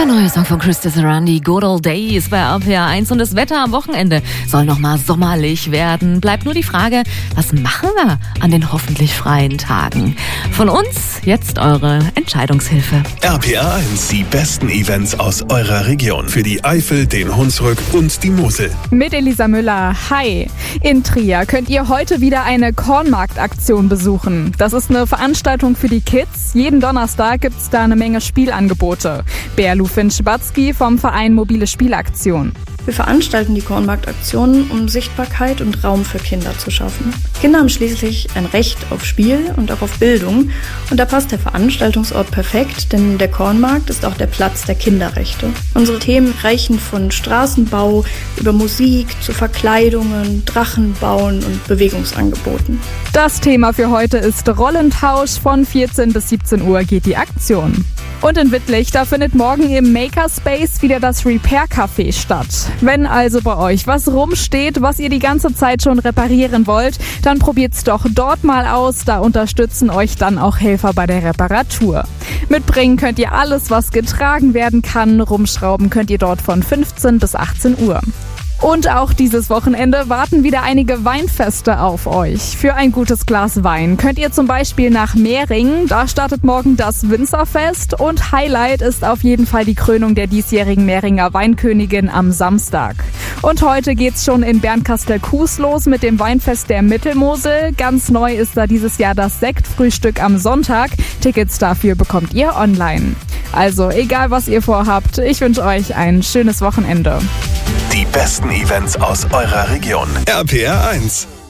Der neue Song von Chris Sarandi, Good Old Days bei RPR 1, und das Wetter am Wochenende soll nochmal sommerlich werden. Bleibt nur die Frage, was machen wir an den hoffentlich freien Tagen? Von uns jetzt eure Entscheidungshilfe. RPR 1, die besten Events aus eurer Region. Für die Eifel, den Hunsrück und die Mosel. Mit Elisa Müller. Hi! In Trier könnt ihr heute wieder eine Kornmarktaktion besuchen. Das ist eine Veranstaltung für die Kids. Jeden Donnerstag gibt's da eine Menge Spielangebote. Finch-Batzky vom Verein Mobile Spielaktion. Wir veranstalten die Kornmarktaktionen, um Sichtbarkeit und Raum für Kinder zu schaffen. Kinder haben schließlich ein Recht auf Spiel und auch auf Bildung. Und da passt der Veranstaltungsort perfekt, denn der Kornmarkt ist auch der Platz der Kinderrechte. Unsere Themen reichen von Straßenbau über Musik zu Verkleidungen, Drachenbauen und Bewegungsangeboten. Das Thema für heute ist Rollentausch. Von 14 bis 17 Uhr geht die Aktion. Und in Wittlich, da findet morgen im Makerspace wieder das Repair Café statt. Wenn also bei euch was rumsteht, was ihr die ganze Zeit schon reparieren wollt, dann probiert's doch dort mal aus. Da unterstützen euch dann auch Helfer bei der Reparatur. Mitbringen könnt ihr alles, was getragen werden kann. Rumschrauben könnt ihr dort von 15 bis 18 Uhr. Und auch dieses Wochenende warten wieder einige Weinfeste auf euch. Für ein gutes Glas Wein könnt ihr zum Beispiel nach Mehring. Da startet morgen das Winzerfest. Und Highlight ist auf jeden Fall die Krönung der diesjährigen Mehringer Weinkönigin am Samstag. Und heute geht's schon in Bernkastel-Kues los mit dem Weinfest der Mittelmosel. Ganz neu ist da dieses Jahr das Sektfrühstück am Sonntag. Tickets dafür bekommt ihr online. Also egal, was ihr vorhabt, ich wünsche euch ein schönes Wochenende. Die besten Events aus eurer Region. RPR 1.